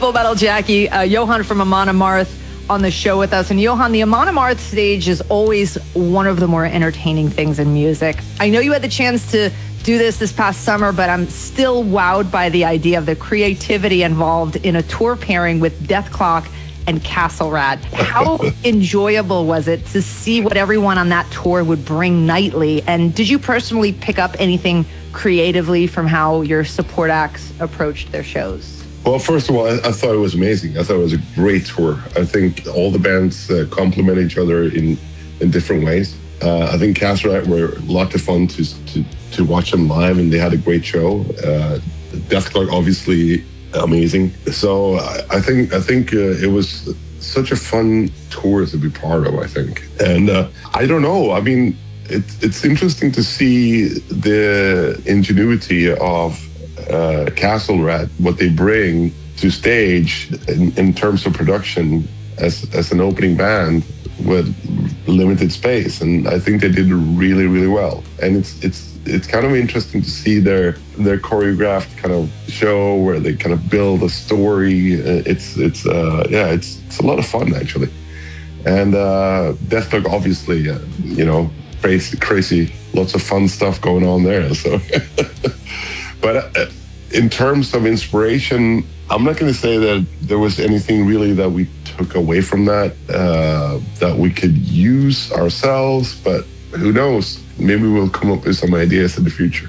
Full Metal Jackie, Johan from Amon Amarth on the show with us. And Johan, the Amon Amarth stage is always one of the more entertaining things in music. I know you had the chance to do this past summer, but I'm still wowed by the idea of the creativity involved in a tour pairing with Dethklok and Castle Rat. How enjoyable was it to see what everyone on that tour would bring nightly? And did you personally pick up anything creatively from how your support acts approached their shows? Well, first of all, I thought it was amazing. I thought it was a great tour. I think all the bands complement each other in different ways. I think Castle Rat were a lot of fun to watch them live, and they had a great show. Dethklok, obviously, amazing. So I think it was such a fun tour to be part of, I think. And I don't know. I mean, it's interesting to see the ingenuity of Castle Rat, what they bring to stage in terms of production as an opening band with limited space. And I think they did really, really well. And it's kind of interesting to see their choreographed kind of show where they kind of build a story. It's a lot of fun, actually. And Dethklok, obviously, crazy, lots of fun stuff going on there. So, but in terms of inspiration, I'm not going to say that there was anything really that we took away from that we could use ourselves, but who knows? Maybe we'll come up with some ideas in the future.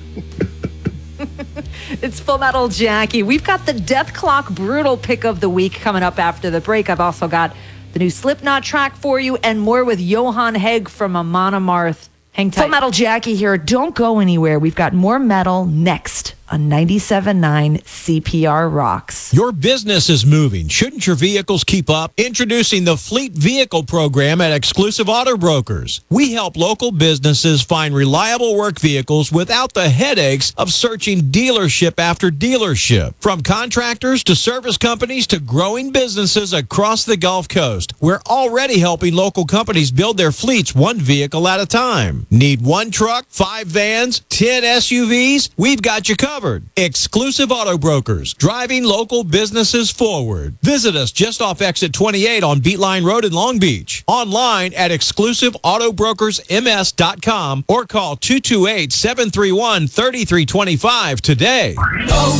It's Full Metal Jackie. We've got the Dethklok Brutal pick of the week coming up after the break. I've also got the new Slipknot track for you and more with Johan Hegg from Amon Amarth. Hang tight. Full Metal Jackie here. Don't go anywhere. We've got more metal next on 97.9 CPR Rocks. Your business is moving. Shouldn't your vehicles keep up? Introducing the Fleet Vehicle Program at Exclusive Auto Brokers. We help local businesses find reliable work vehicles without the headaches of searching dealership after dealership. From contractors to service companies to growing businesses across the Gulf Coast, we're already helping local companies build their fleets one vehicle at a time. Need one truck, 5 vans, 10 SUVs? We've got you covered. Exclusive Auto Brokers, driving local businesses forward. Visit us just off exit 28 on Beatline Road in Long Beach. Online at exclusiveautobrokersms.com or call 228-731-3325 today.